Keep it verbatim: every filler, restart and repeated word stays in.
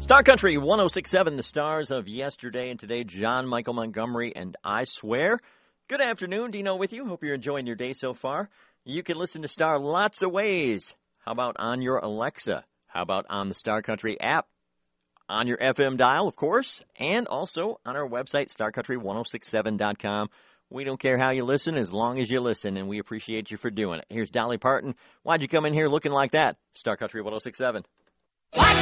Star Country one oh six point seven, the stars of yesterday and today, John Michael Montgomery and I Swear. Good afternoon, Dino with you. Hope you're enjoying your day so far. You can listen to Star lots of ways. How about on your Alexa? How about on the Star Country app? On your F M dial, of course, and also on our website, star country one oh six seven dot com. We don't care how you listen as long as you listen, and we appreciate you for doing it. Here's Dolly Parton. Why'd you come in here looking like that? Star Country one oh six point seven.